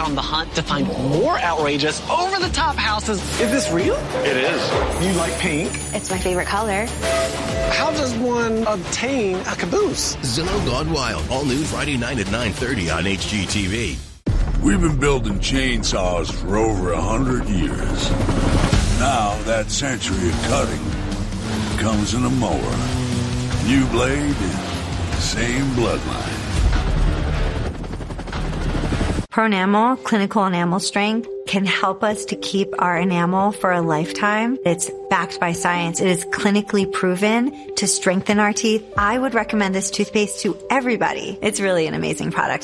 on the hunt to find more outrageous, over-the-top houses. Is this real? It is. You like pink? It's my favorite color. How does one obtain a caboose? Zillow Gone Wild. All new Friday night at 9:30 on HGTV. We've been building chainsaws for over 100 years. Now that century of cutting comes in a mower. New blade, same bloodline. Pronamel, clinical enamel strength, can help us to keep our enamel for a lifetime. It's backed by science. It is clinically proven to strengthen our teeth. I would recommend this toothpaste to everybody. It's really an amazing product.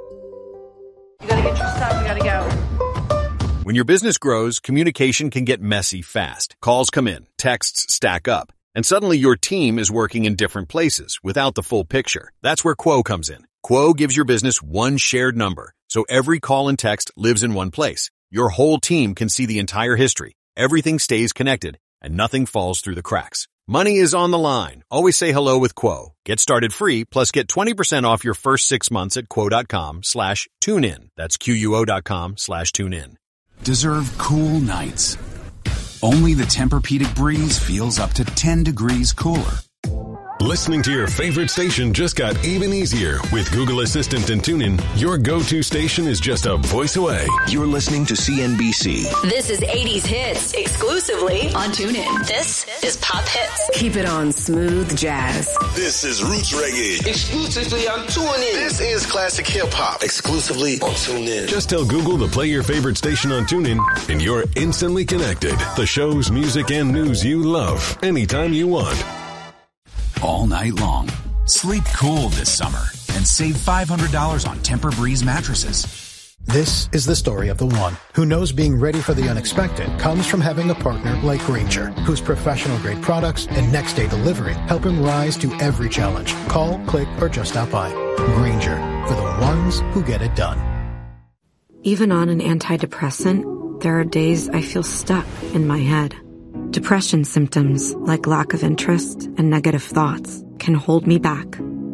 You gotta get your stuff. We gotta go. When your business grows, communication can get messy fast. Calls come in, texts stack up, and suddenly your team is working in different places without the full picture. That's where Quo comes in. Quo gives your business one shared number, so every call and text lives in one place. Your whole team can see the entire history. Everything stays connected, and nothing falls through the cracks. Money is on the line. Always say hello with Quo. Get started free, plus get 20% off your first 6 months at quo.com/tunein. That's QUO.com/tunein. Deserve cool nights. Only the Tempur-Pedic Breeze feels up to 10 degrees cooler. Listening to your favorite station just got even easier. With Google Assistant and TuneIn, your go-to station is just a voice away. You're listening to CNBC. This is 80s Hits, exclusively on TuneIn. This is Pop Hits. Keep it on smooth jazz. This is Roots Reggae, exclusively on TuneIn. This is Classic Hip Hop, exclusively on TuneIn. Just tell Google to play your favorite station on TuneIn, and you're instantly connected. The shows, music, and news you love, anytime you want. All night long. Sleep cool this summer and save $500 on Tempur-Breeze mattresses. This is the story of the one who knows being ready for the unexpected comes from having a partner like Grainger, whose professional-grade products and next-day delivery help him rise to every challenge. Call, click, or just stop by. Grainger, for the ones who get it done. Even on an antidepressant, there are days I feel stuck in my head. Depression symptoms, like lack of interest and negative thoughts, can hold me back.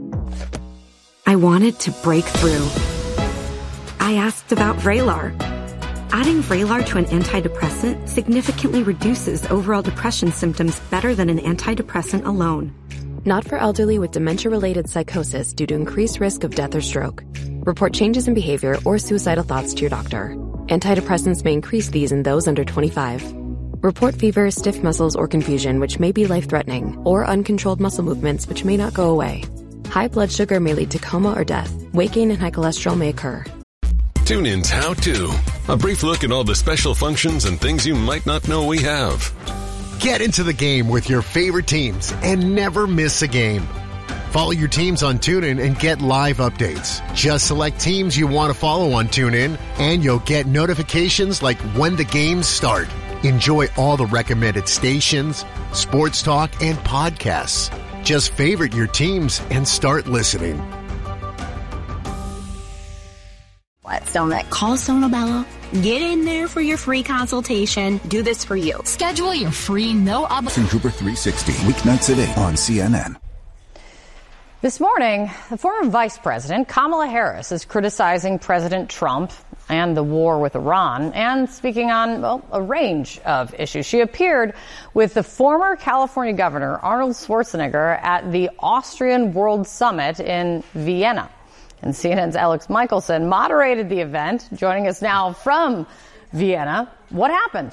I wanted to break through. I asked about Vraylar. Adding Vraylar to an antidepressant significantly reduces overall depression symptoms better than an antidepressant alone. Not for elderly with dementia-related psychosis due to increased risk of death or stroke. Report changes in behavior or suicidal thoughts to your doctor. Antidepressants may increase these in those under 25. Report fever, stiff muscles, or confusion, which may be life-threatening, or uncontrolled muscle movements, which may not go away. High blood sugar may lead to coma or death. Weight gain and high cholesterol may occur. TuneIn's How To. A brief look at all the special functions and things you might not know we have. Get into the game with your favorite teams and never miss a game. Follow your teams on TuneIn and get live updates. Just select teams you want to follow on TuneIn, and you'll get notifications like when the games start. Enjoy all the recommended stations, sports talk, and podcasts. Just favorite your teams and start listening. What, Stomach? Call Sonobello. Get in there for your free consultation. Do this for you. Schedule your free no-obligation. Trooper 360, weeknights at 8 on CNN. This morning, the former vice president, Kamala Harris, is criticizing President Trump and the war with Iran and speaking on, a range of issues. She appeared with the former California governor, Arnold Schwarzenegger, at the Austrian World Summit in Vienna. And CNN's Alex Michelson moderated the event, joining us now from Vienna. What happened?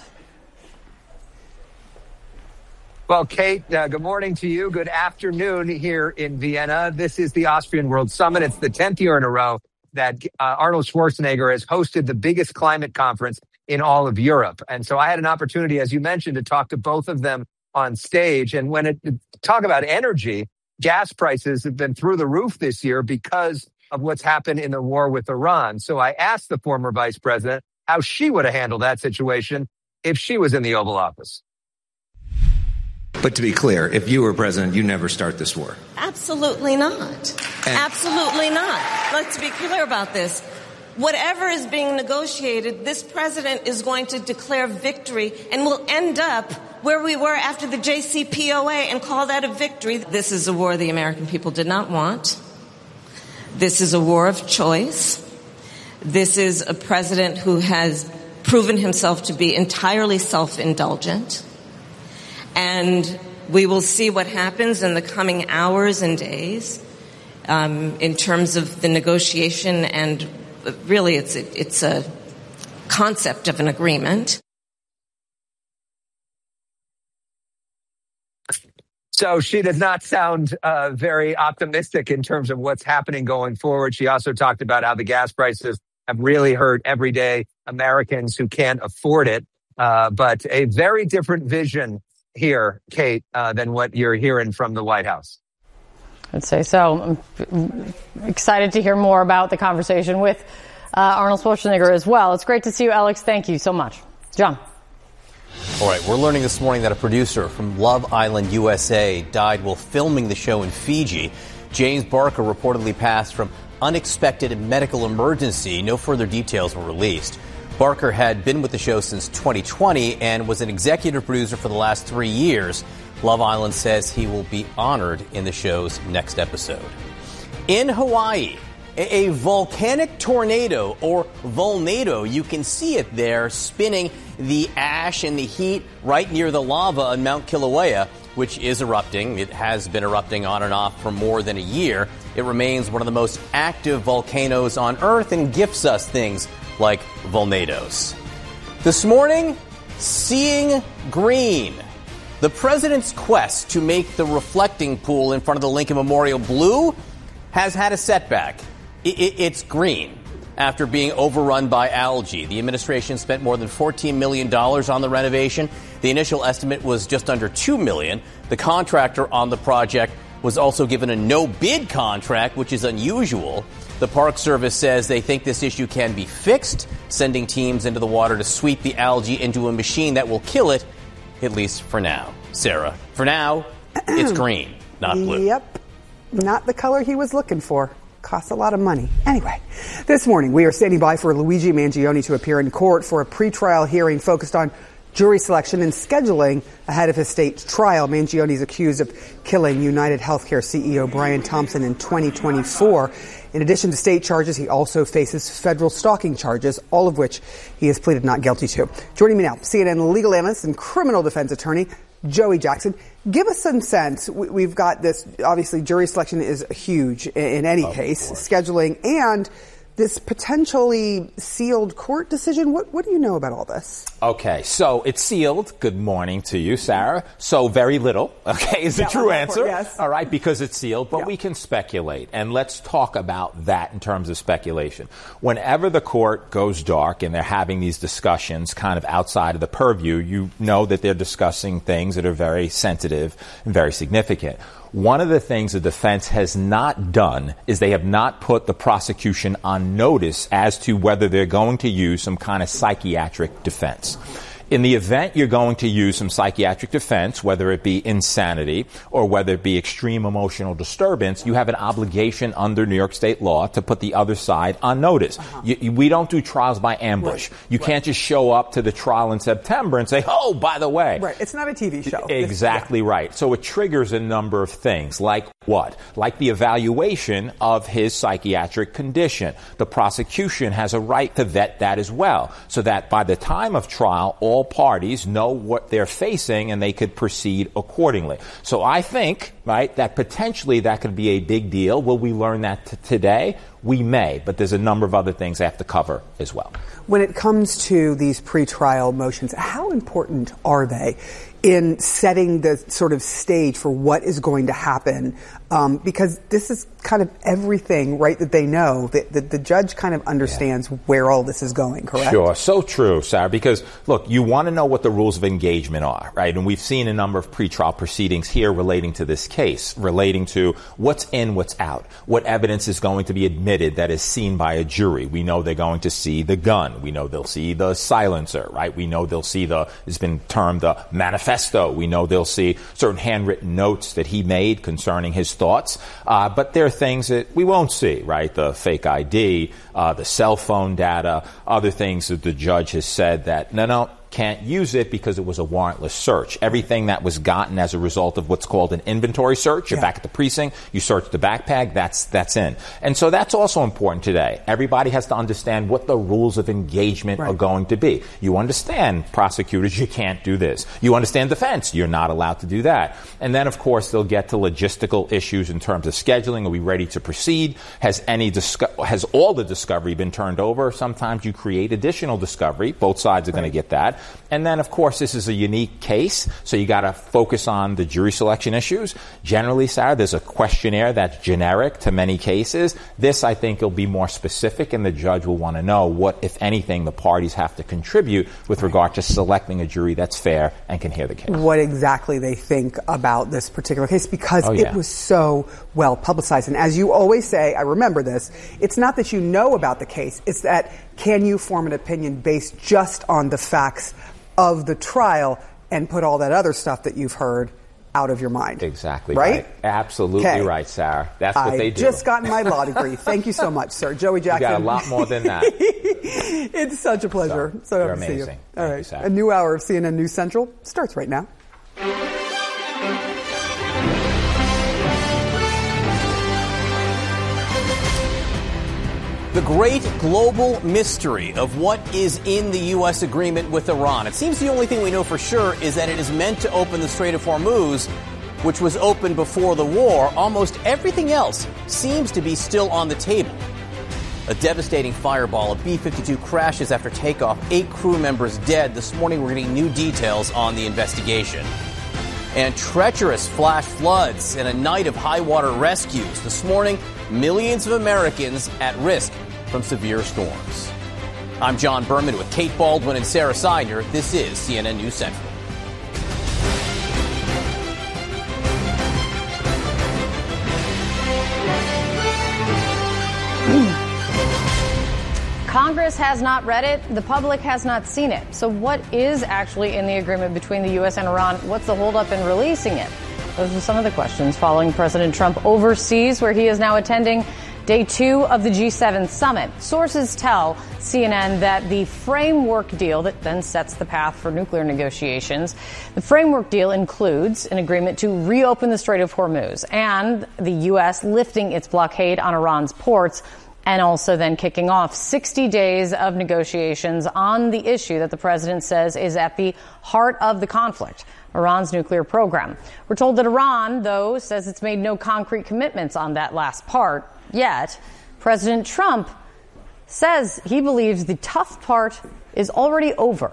Well, Kate, good morning to you. Good afternoon here in Vienna. This is the Austrian World Summit. It's the 10th year in a row that Arnold Schwarzenegger has hosted the biggest climate conference in all of Europe. And so I had an opportunity, as you mentioned, to talk to both of them on stage. And when talk about energy, gas prices have been through the roof this year because of what's happened in the war with Iran. So I asked the former vice president how she would have handled that situation if she was in the Oval Office. But to be clear, if you were president, you never start this war. Absolutely not. Absolutely not. Let's be clear about this. Whatever is being negotiated, this president is going to declare victory and will end up where we were after the JCPOA and call that a victory. This is a war the American people did not want. This is a war of choice. This is a president who has proven himself to be entirely self-indulgent. And we will see what happens in the coming hours and days in terms of the negotiation, and really it's a concept of an agreement. So she does not sound very optimistic in terms of what's happening going forward. She also talked about how the gas prices have really hurt everyday Americans who can't afford it. But a very different vision here, Kate, than what you're hearing from the White House. I'd say so. I'm excited to hear more about the conversation with Arnold Schwarzenegger as well. It's great to see you, Alex. Thank you so much. John. All right, we're learning this morning that a producer from Love Island, USA, died while filming the show in Fiji. James Barker reportedly passed from unexpected medical emergency. No further details were released. Barker had been with the show since 2020 and was an executive producer for the last 3 years. Love Island says he will be honored in the show's next episode. In Hawaii, a volcanic tornado, or volnado, you can see it there spinning the ash and the heat right near the lava on Mount Kilauea, which is erupting. It has been erupting on and off for more than a year. It remains one of the most active volcanoes on Earth and gifts us things like volnados. This morning, seeing green. The president's quest to make the reflecting pool in front of the Lincoln Memorial blue has had a setback. It's green after being overrun by algae. The administration spent more than $14 million on the renovation. The initial estimate was just under $2 million. The contractor on the project was also given a no-bid contract, which is unusual. The Park Service says they think this issue can be fixed, sending teams into the water to sweep the algae into a machine that will kill it, at least for now. Sarah, for now, it's green, not blue. Yep, not the color he was looking for. Costs a lot of money. Anyway, this morning we are standing by for Luigi Mangione to appear in court for a pretrial hearing focused on jury selection and scheduling ahead of his state trial. Mangione is accused of killing United Healthcare CEO Brian Thompson in 2024. In addition to state charges, he also faces federal stalking charges, all of which he has pleaded not guilty to. Joining me now, CNN legal analyst and criminal defense attorney Joey Jackson. Give us some sense. We've got this, obviously, jury selection is huge in any case, scheduling, and this potentially sealed court decision. What do you know about all this? Okay, so it's sealed. Good morning to you, Sarah. So very little, okay, is the true answer. Yes. All right, because it's sealed, but we can speculate. And let's talk about that in terms of speculation. Whenever the court goes dark and they're having these discussions kind of outside of the purview, you know that they're discussing things that are very sensitive and very significant. One of the things the defense has not done is they have not put the prosecution on notice as to whether they're going to use some kind of psychiatric defense. In the event you're going to use some psychiatric defense, whether it be insanity or whether it be extreme emotional disturbance, you have an obligation under New York state law to put the other side on notice. We don't do trials by ambush. You can't just show up to the trial in September and say, oh, by the way. Right. It's not a TV show. Exactly right. So it triggers a number of things. Like what? Like the evaluation of his psychiatric condition. The prosecution has a right to vet that as well, so that by the time of trial, all parties know what they're facing and they could proceed accordingly. So I think, right, that potentially that could be a big deal. Will we learn that today? We may, but there's a number of other things I have to cover as well. When it comes to these pretrial motions, how important are they in setting the sort of stage for what is going to happen? Because this is kind of everything, right, that they know. The judge kind of understands where all this is going, correct? Sure. So true, Sarah, because, look, you want to know what the rules of engagement are, right? And we've seen a number of pretrial proceedings here relating to this case, relating to what's in, what's out, what evidence is going to be admitted that is seen by a jury. We know they're going to see the gun. We know they'll see the silencer, right? We know they'll see it's been termed the manifesto. We know they'll see certain handwritten notes that he made concerning his thoughts. But there are things that we won't see, right? The fake ID, the cell phone data, other things that the judge has said that, no, can't use it because it was a warrantless search. Everything that was gotten as a result of what's called an inventory search, you're back at the precinct, you search the backpack, that's in. And so that's also important today. Everybody has to understand what the rules of engagement are going to be. You understand, prosecutors, you can't do this. You understand defense, you're not allowed to do that. And then, of course, they'll get to logistical issues in terms of scheduling. Are we ready to proceed? Has all the discovery been turned over? Sometimes you create additional discovery. Both sides are going to get that. And then, of course, this is a unique case, so you got to focus on the jury selection issues. Generally, Sarah, there's a questionnaire that's generic to many cases. This, I think, will be more specific, and the judge will want to know what, if anything, the parties have to contribute with regard to selecting a jury that's fair and can hear the case. What exactly they think about this particular case, because it was so well publicized. And as you always say, I remember this, it's not that you know about the case, it's that can you form an opinion based just on the facts of the trial and put all that other stuff that you've heard out of your mind. Exactly right. Absolutely right, Sarah. That's what they do. I just gotten my law degree. Thank you so much, sir. Joey Jackson. You got a lot more than that. It's such a pleasure. So you're happy to see you. amazing. All right. A new hour of CNN News Central starts right now. The great global mystery of what is in the U.S. agreement with Iran. It seems the only thing we know for sure is that it is meant to open the Strait of Hormuz, which was open before the war. Almost everything else seems to be still on the table. A devastating fireball, a B-52 crashes after takeoff, 8 crew members dead. This morning we're getting new details on the investigation. And treacherous flash floods and a night of high water rescues. This morning, millions of Americans at risk from severe storms. I'm John Berman with Kate Baldwin and Sarah Seidner. This is CNN News Central. Congress has not read it. The public has not seen it. So what is actually in the agreement between the U.S. and Iran? What's the holdup in releasing it? Those are some of the questions following President Trump overseas, where he is now attending day 2 of the G7 summit. Sources tell CNN that the framework deal that then sets the path for nuclear negotiations, the framework deal includes an agreement to reopen the Strait of Hormuz and the U.S. lifting its blockade on Iran's ports, and also then kicking off 60 days of negotiations on the issue that the president says is at the heart of the conflict, Iran's nuclear program. We're told that Iran, though, says it's made no concrete commitments on that last part. Yet, President Trump says he believes the tough part is already over.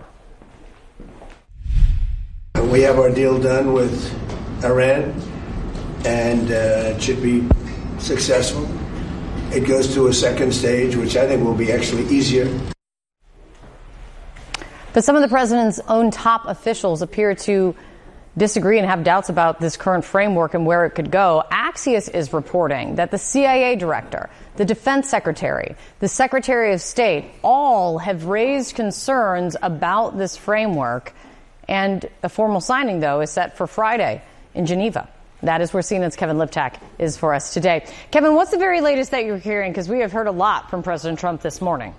We have our deal done with Iran, and it should be successful. It goes to a second stage, which I think will be actually easier. But some of the president's own top officials appear to disagree and have doubts about this current framework and where it could go. Axios is reporting that the CIA director, the defense secretary, the secretary of state, all have raised concerns about this framework. And a formal signing, though, is set for Friday in Geneva. That is where CNN's Kevin Liptak is for us today. Kevin, what's the very latest that you're hearing? Because we have heard a lot from President Trump this morning.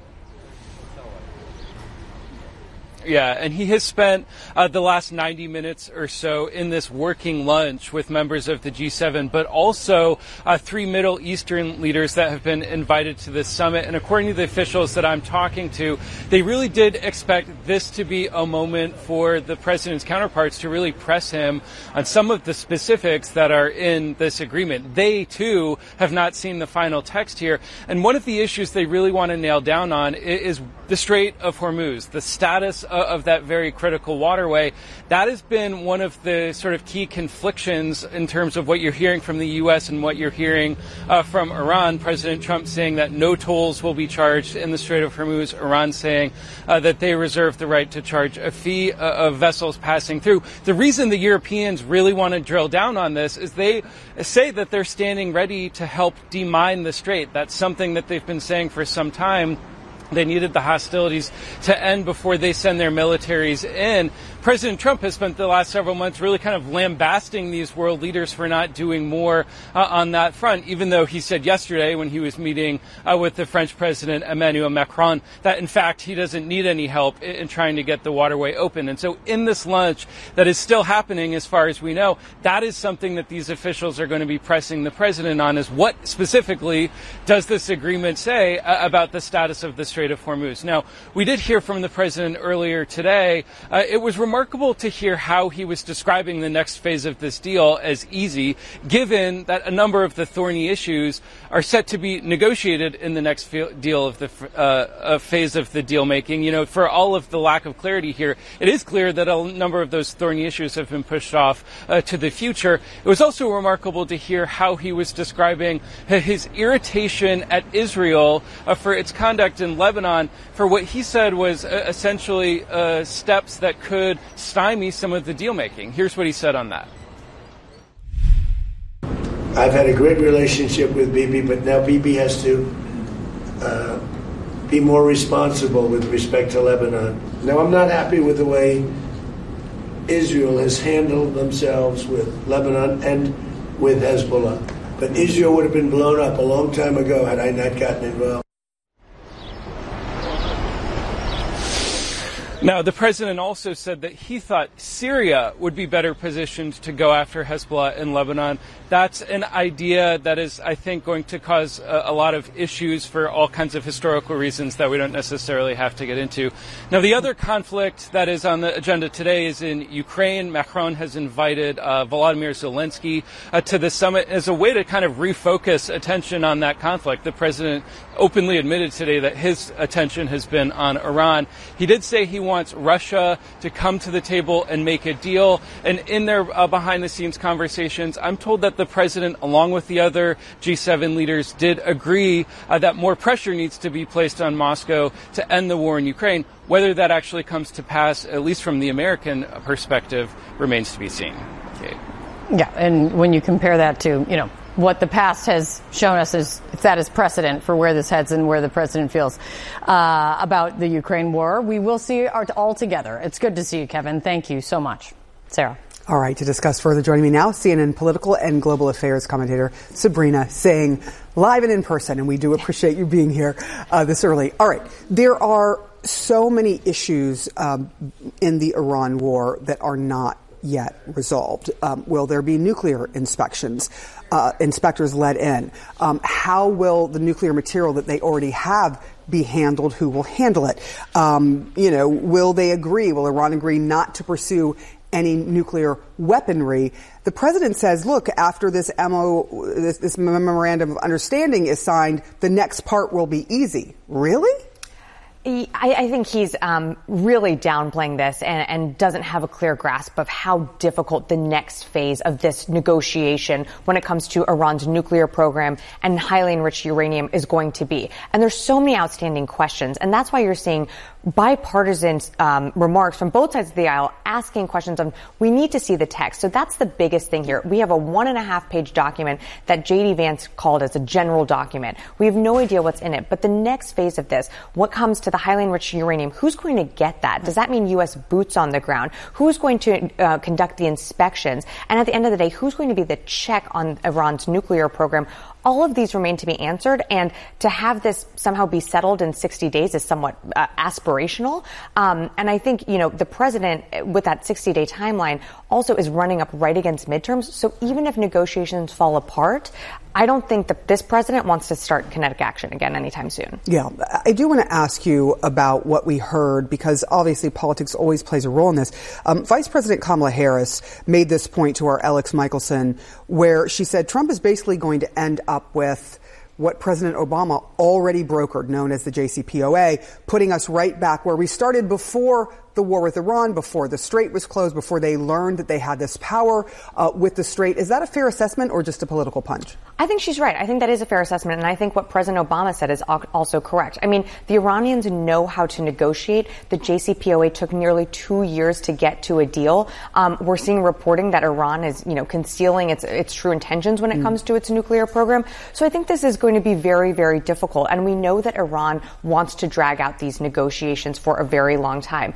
Yeah, and he has spent the last 90 minutes or so in this working lunch with members of the G7, but also 3 Middle Eastern leaders that have been invited to this summit. And according to the officials that I'm talking to, they really did expect this to be a moment for the president's counterparts to really press him on some of the specifics that are in this agreement. They, too, have not seen the final text here. And one of the issues they really want to nail down on is the Strait of Hormuz, the status of that very critical waterway. That has been one of the sort of key conflictions in terms of what you're hearing from the U.S. and what you're hearing from Iran. President Trump saying that no tolls will be charged in the Strait of Hormuz. Iran saying that they reserve the right to charge a fee of vessels passing through. The reason the Europeans really want to drill down on this is they say that they're standing ready to help demine the strait. That's something that they've been saying for some time. They needed the hostilities to end before they send their militaries in. President Trump has spent the last several months really kind of lambasting these world leaders for not doing more on that front, even though he said yesterday when he was meeting with the French President Emmanuel Macron that, in fact, he doesn't need any help in trying to get the waterway open. And so in this lunch that is still happening, as far as we know, that is something that these officials are going to be pressing the president on, is what specifically does this agreement say about the status of the Strait of Hormuz. Now, we did hear from the president earlier today. It was remarkable to hear how he was describing the next phase of this deal as easy, given that a number of the thorny issues are set to be negotiated in the next deal of the phase of the deal making. You know, for all of the lack of clarity here, it is clear that a number of those thorny issues have been pushed off to the future. It was also remarkable to hear how he was describing his irritation at Israel for its conduct in Lebanon, for what he said was essentially steps that could stymie some of the deal making. Here's what he said on that. I've had a great relationship with Bibi, but now Bibi has to be more responsible with respect to Lebanon. Now, I'm not happy with the way Israel has handled themselves with Lebanon and with Hezbollah. But Israel would have been blown up a long time ago had I not gotten involved. Now, the president also said that he thought Syria would be better positioned to go after Hezbollah in Lebanon. That's an idea that is, I think, going to cause a lot of issues for all kinds of historical reasons that we don't necessarily have to get into. Now, the other conflict that is on the agenda today is in Ukraine. Macron has invited Volodymyr Zelensky to the summit as a way to kind of refocus attention on that conflict. The president openly admitted today that his attention has been on Iran. He did say he wants Russia to come to the table and make a deal. And in their behind-the-scenes conversations, I'm told that the president, along with the other G7 leaders, did agree that more pressure needs to be placed on Moscow to end the war in Ukraine. Whether that actually comes to pass, at least from the American perspective, remains to be seen. Okay. Yeah, and when you compare that to, you know, what the past has shown us is if that is precedent for where this heads and where the president feels about the Ukraine war, we will see it all together. It's good to see you, Kevin. Thank you so much. Sarah. All right, to discuss further, joining me now, CNN political and global affairs commentator Sabrina Singh, live and in person, and we do appreciate you being here this early. All right, there are so many issues in the Iran war that are not yet resolved. Will there be nuclear inspections, inspectors let in? How will the nuclear material that they already have be handled? Who will handle it? Will they agree? Will Iran agree not to pursue any nuclear weaponry? The president says, look, after this this memorandum of understanding is signed, the next part will be easy. Really? I think he's really downplaying this and doesn't have a clear grasp of how difficult the next phase of this negotiation when it comes to Iran's nuclear program and highly enriched uranium is going to be. And there's so many outstanding questions. And that's why you're seeing bipartisan remarks from both sides of the aisle asking questions on, we need to see the text. So that's the biggest thing here. We have a 1.5-page document that J.D. Vance called as a general document. We have no idea what's in it. But the next phase of this, what comes to the highly enriched uranium, who's going to get that? Does that mean U.S. boots on the ground? Who's going to conduct the inspections? And at the end of the day, who's going to be the check on Iran's nuclear program? All of these remain to be answered, and to have this somehow be settled in 60 days is somewhat aspirational. And I think, the president, with that 60-day timeline, also is running up right against midterms. So even if negotiations fall apart, I don't think that this president wants to start kinetic action again anytime soon. Yeah, I do want to ask you about what we heard, because obviously politics always plays a role in this. Vice President Kamala Harris made this point to our Alex Michelson, where she said Trump is basically going to end up with what President Obama already brokered, known as the JCPOA, putting us right back where we started before the war with Iran, before the Strait was closed, before they learned that they had this power with the Strait. Is that a fair assessment or just a political punch? I think she's right. I think that is a fair assessment, and I think what President Obama said is also correct. I mean, the Iranians know how to negotiate. The JCPOA took nearly 2 years to get to a deal. We're seeing reporting that Iran is, concealing its true intentions when it comes to its nuclear program. So I think this is going to be very, very difficult, and we know that Iran wants to drag out these negotiations for a very long time.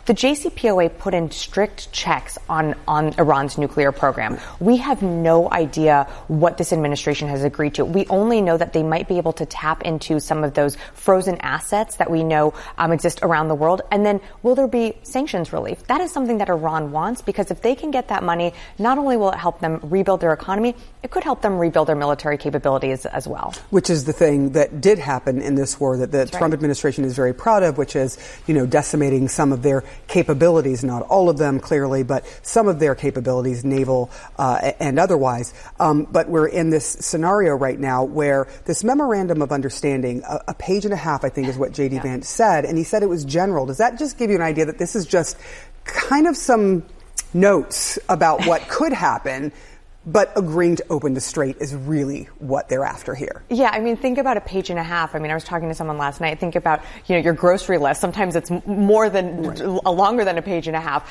the JCPOA put in strict checks on Iran's nuclear program. We have no idea what this administration has agreed to. We only know that they might be able to tap into some of those frozen assets that we know exist around the world. And then will there be sanctions relief? That is something that Iran wants, because if they can get that money, not only will it help them rebuild their economy, it could help them rebuild their military capabilities as well. Which is the thing that did happen in this war that the Trump administration is very proud of, which is, decimating some of their capabilities, not all of them clearly, but some of their capabilities, naval and otherwise. But we're in this scenario right now where this memorandum of understanding, a page and a half, I think is what J.D. Vance said, and he said it was general. Does that just give you an idea that this is just kind of some notes about what could happen, but agreeing to open the strait is really what they're after here? Yeah, think about a page and a half. I was talking to someone last night. Think about, your grocery list. Sometimes it's more than longer than a page and a half.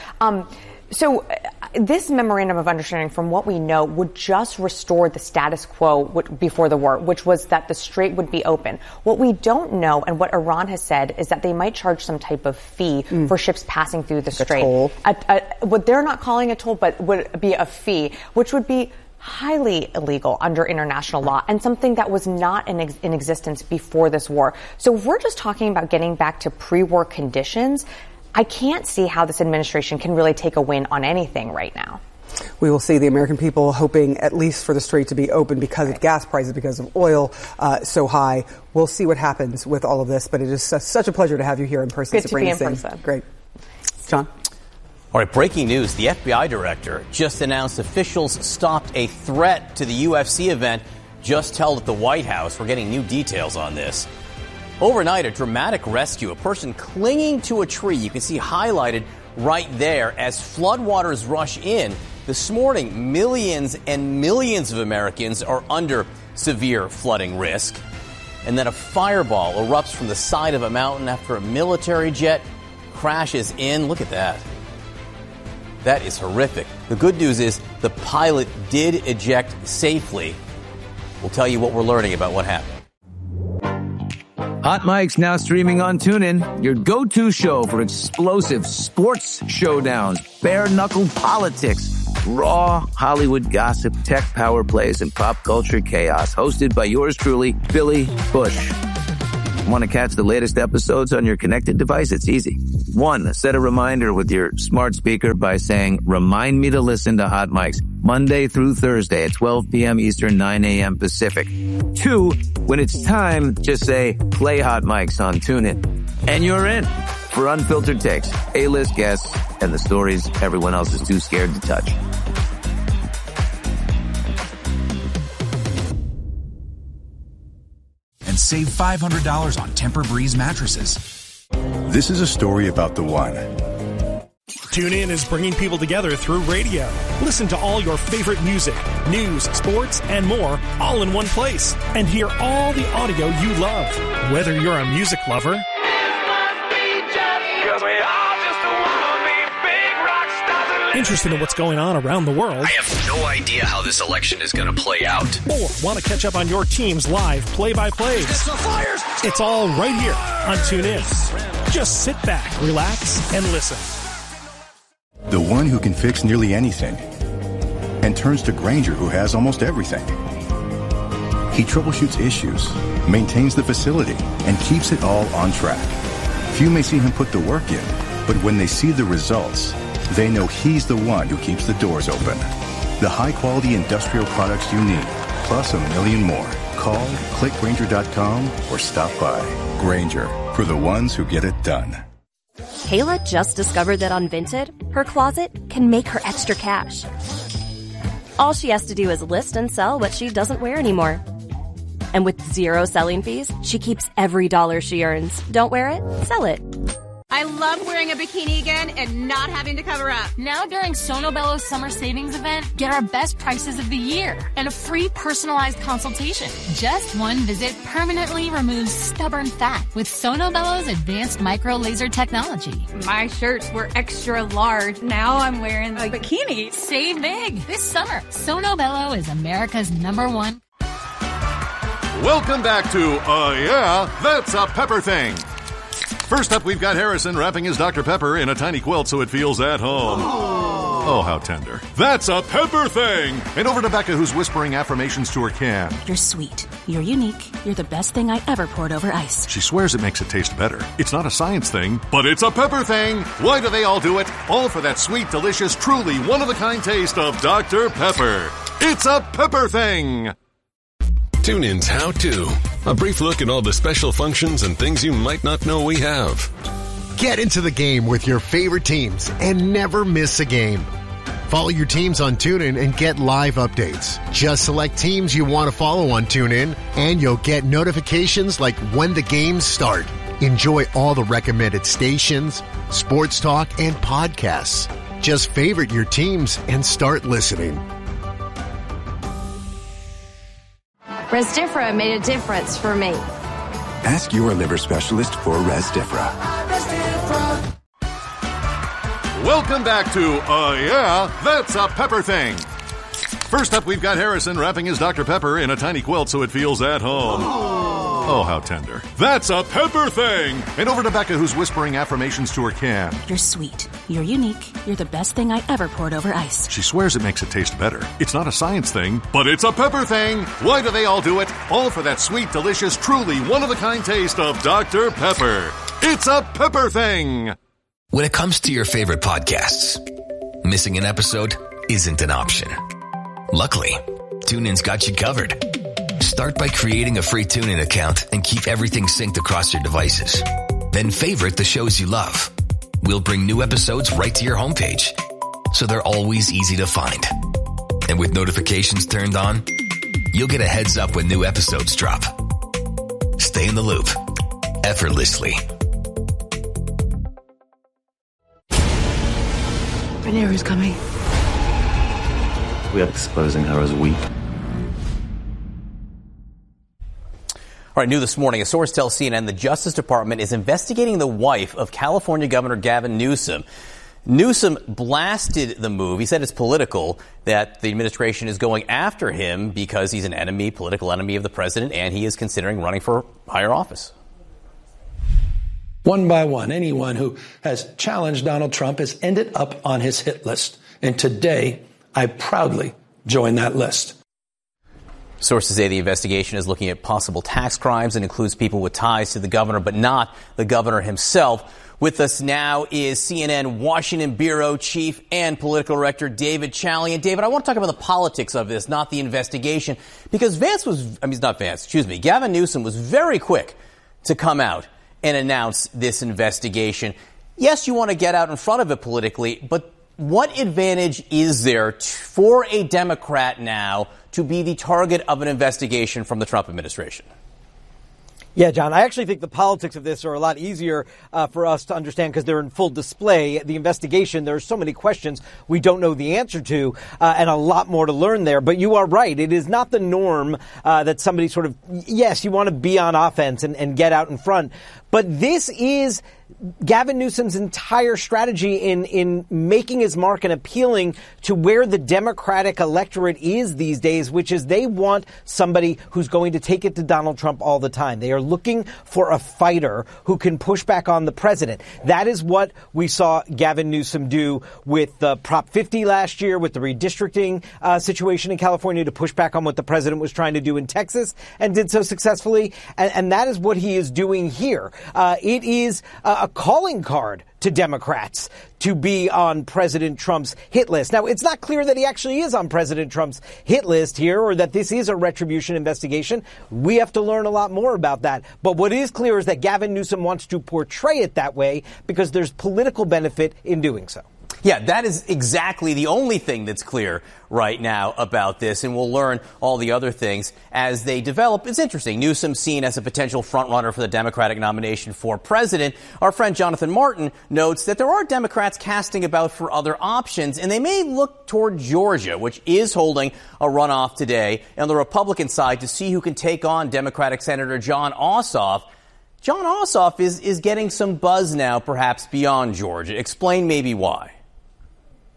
So this memorandum of understanding, from what we know, would just restore the status quo before the war, which was that the strait would be open. What we don't know, and what Iran has said, is that they might charge some type of fee for ships passing through the strait. What they're not calling a toll, but would be a fee, which would be highly illegal under international law and something that was not in existence before this war. So if we're just talking about getting back to pre-war conditions, I can't see how this administration can really take a win on anything right now. We will see the American people hoping at least for the strait to be open because of gas prices, because of oil so high. We'll see what happens with all of this, but it is such a pleasure to have you here in person. Good to be in person. Great. John? All right, breaking news. The FBI director just announced officials stopped a threat to the UFC event just held at the White House. We're getting new details on this. Overnight, a dramatic rescue, a person clinging to a tree. You can see highlighted right there as floodwaters rush in. This morning, millions and millions of Americans are under severe flooding risk. And then a fireball erupts from the side of a mountain after a military jet crashes in. Look at that. That is horrific. The good news is the pilot did eject safely. We'll tell you what we're learning about what happened. Hot Mic's now streaming on TuneIn, your go-to show for explosive sports showdowns, bare-knuckle politics, raw Hollywood gossip, tech power plays, and pop culture chaos. Hosted by yours truly, Billy Bush. Want to catch the latest episodes on your connected device? It's easy. 1, set a reminder with your smart speaker by saying, "Remind me to listen to Hot Mics Monday through Thursday at 12 p.m. Eastern, 9 a.m. Pacific." 2, when it's time, just say, "Play Hot Mics on TuneIn." And you're in for unfiltered takes, A-list guests, and the stories everyone else is too scared to touch. And save $500 on Tempur-Breeze mattresses. This is a story about the one. TuneIn is bringing people together through radio. Listen to all your favorite music, news, sports, and more, all in one place. And hear all the audio you love. Whether you're a music lover interested in what's going on around the world, I have no idea how this election is going to play out, or want to catch up on your team's live play-by-plays. It's all right here on TuneIn. Just sit back, relax, and listen. The one who can fix nearly anything and turns to Grainger, who has almost everything. He troubleshoots issues, maintains the facility, and keeps it all on track. Few may see him put the work in, but when they see the results, they know he's the one who keeps the doors open. The high-quality industrial products you need, plus a million more. Call, click Grainger.com, or stop by. Grainger, for the ones who get it done. Kayla just discovered that on Vinted, her closet can make her extra cash. All she has to do is list and sell what she doesn't wear anymore. And with 0 selling fees, she keeps every dollar she earns. Don't wear it? Sell it. I love wearing a bikini again and not having to cover up. Now during Sono Bello's summer savings event, get our best prices of the year and a free personalized consultation. Just one visit permanently removes stubborn fat with Sono Bello's advanced micro laser technology. My shirts were extra large. Now I'm wearing a bikini. Save big this summer. Sono Bello is America's #1. Welcome back to Yeah, That's a Pepper Thing. First up, we've got Harrison wrapping his Dr. Pepper in a tiny quilt so it feels at home. Oh, how tender. That's a pepper thing! And over to Becca, who's whispering affirmations to her can. You're sweet. You're unique. You're the best thing I ever poured over ice. She swears it makes it taste better. It's not a science thing, but it's a pepper thing. Why do they all do it? All for that sweet, delicious, truly one-of-a-kind taste of Dr. Pepper. It's a pepper thing! TuneIn's How To. A brief look at all the special functions and things you might not know we have. Get into the game with your favorite teams and never miss a game. Follow your teams on TuneIn and get live updates. Just select teams you want to follow on TuneIn, and you'll get notifications like when the games start. Enjoy all the recommended stations, sports talk, and podcasts. Just favorite your teams and start listening. Resdifra made a difference for me. Ask your liver specialist for Resdifra. Welcome back to Yeah, That's a Pepper Thing. First up, we've got Harrison wrapping his Dr. Pepper in a tiny quilt so it feels at home. Oh, how tender. That's a pepper thing! And over to Becca, who's whispering affirmations to her can. You're sweet. You're unique. You're the best thing I ever poured over ice. She swears it makes it taste better. It's not a science thing, but it's a pepper thing! Why do they all do it? All for that sweet, delicious, truly one-of-a-kind taste of Dr. Pepper. It's a pepper thing! When it comes to your favorite podcasts, missing an episode isn't an option. Luckily, TuneIn's got you covered. Start by creating a free TuneIn account and keep everything synced across your devices. Then favorite the shows you love. We'll bring new episodes right to your homepage, so they're always easy to find. And with notifications turned on, you'll get a heads up when new episodes drop. Stay in the loop, effortlessly. Rhaenyra's coming. We are exposing her as weak. All right, new this morning, a source tells CNN the Justice Department is investigating the wife of California Governor Gavin Newsom. Newsom blasted the move. He said it's political, that the administration is going after him because he's an enemy, political enemy of the president, and he is considering running for higher office. One by one, anyone who has challenged Donald Trump has ended up on his hit list. And today, I proudly join that list. Sources say the investigation is looking at possible tax crimes and includes people with ties to the governor, but not the governor himself. With us now is CNN Washington Bureau Chief and Political Director David Chalian. And David, I want to talk about the politics of this, not the investigation, because Gavin Newsom was very quick to come out and announce this investigation. Yes, you want to get out in front of it politically, but what advantage is there for a Democrat now to be the target of an investigation from the Trump administration? Yeah, John, I actually think the politics of this are a lot easier for us to understand because they're in full display. The investigation, there are so many questions we don't know the answer to and a lot more to learn there. But you are right. It is not the norm that somebody sort of, yes, you want to be on offense and get out in front. But this is Gavin Newsom's entire strategy in making his mark and appealing to where the Democratic electorate is these days, which is they want somebody who's going to take it to Donald Trump all the time. They are looking for a fighter who can push back on the president. That is what we saw Gavin Newsom do with Prop 50 last year, with the redistricting situation in California to push back on what the president was trying to do in Texas and did so successfully. And that is what he is doing here. It is a calling card to Democrats to be on President Trump's hit list. Now, it's not clear that he actually is on President Trump's hit list here or that this is a retribution investigation. We have to learn a lot more about that. But what is clear is that Gavin Newsom wants to portray it that way because there's political benefit in doing so. Yeah, that is exactly the only thing that's clear right now about this, and we'll learn all the other things as they develop. It's interesting. Newsom seen as a potential frontrunner for the Democratic nomination for president. Our friend Jonathan Martin notes that there are Democrats casting about for other options, and they may look toward Georgia, which is holding a runoff today, on the Republican side to see who can take on Democratic Senator Jon Ossoff. Jon Ossoff is getting some buzz now, perhaps beyond Georgia. Explain maybe why.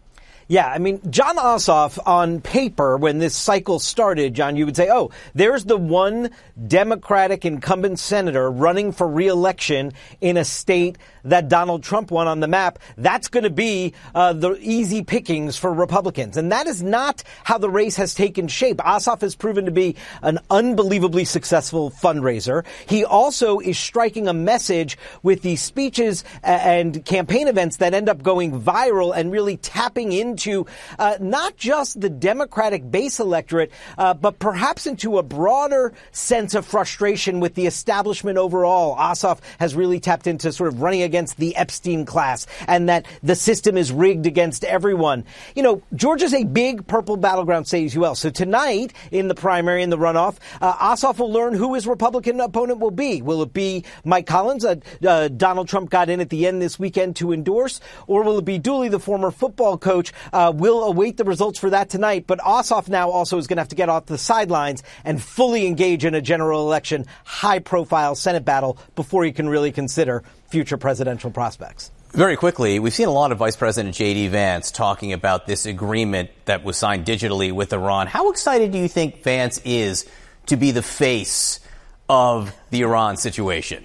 Yeah, I mean, Jon Ossoff, on paper, when this cycle started, John, you would say, oh, there's the one Democratic incumbent senator running for re-election in a state that Donald Trump won on the map. That's going to be the easy pickings for Republicans. And that is not how the race has taken shape. Ossoff has proven to be an unbelievably successful fundraiser. He also is striking a message with these speeches and campaign events that end up going viral and really tapping into not just the Democratic base electorate, but perhaps into a broader sense of frustration with the establishment overall. Ossoff has really tapped into sort of running against the Epstein class and that the system is rigged against everyone. You know, Georgia's a big purple battleground state as well. So tonight in the primary, in the runoff, Ossoff will learn who his Republican opponent will be. Will it be Mike Collins, Donald Trump got in at the end this weekend to endorse, or will it be Dooley, the former football coach? We'll await the results for that tonight. But Ossoff now also is going to have to get off the sidelines and fully engage in a general election, high-profile Senate battle before he can really consider future presidential prospects. Very quickly, we've seen a lot of Vice President J.D. Vance talking about this agreement that was signed digitally with Iran. How excited do you think Vance is to be the face of the Iran situation?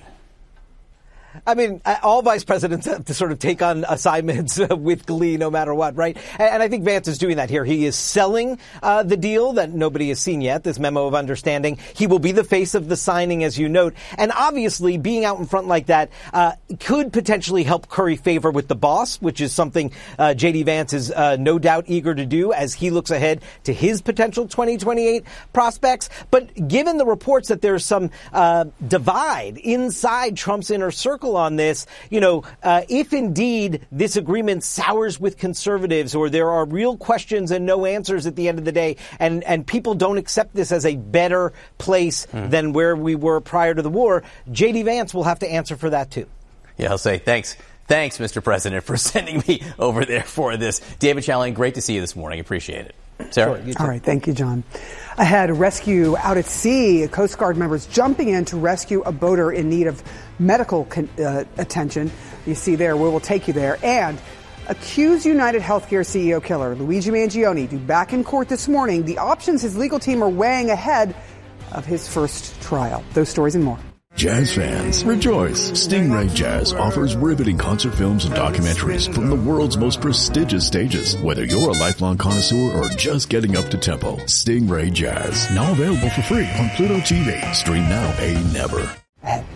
I mean, all vice presidents have to sort of take on assignments with glee no matter what, right? And I think Vance is doing that here. He is selling the deal that nobody has seen yet, this memo of understanding. He will be the face of the signing, as you note. And obviously, being out in front like that could potentially help curry favor with the boss, which is something J.D. Vance is no doubt eager to do as he looks ahead to his potential 2028 prospects. But given the reports that there's some divide inside Trump's inner circle on this, you know, if indeed this agreement sours with conservatives or there are real questions and no answers at the end of the day and people don't accept this as a better place than where we were prior to the war, J.D. Vance will have to answer for that too. Yeah, I'll say thanks. Thanks, Mr. President, for sending me over there for this. David Chalian, great to see you this morning. Appreciate it. Sarah? Sure, all right. Thank you, John. Ahead, a rescue out at sea. Coast Guard members jumping in to rescue a boater in need of medical attention. You see there, we will take you there. And accused United Healthcare CEO killer Luigi Mangione due back in court this morning. The options his legal team are weighing ahead of his first trial. Those stories and more. Jazz fans, rejoice! Stingray Jazz offers riveting concert films and documentaries from the world's most prestigious stages. Whether you're a lifelong connoisseur or just getting up to tempo, Stingray Jazz, now available for free on Pluto TV. Stream now, pay never.